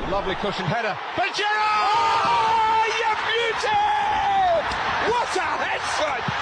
Lovely cushion header. But Gerrard! Oh, you beauty! What a headshot!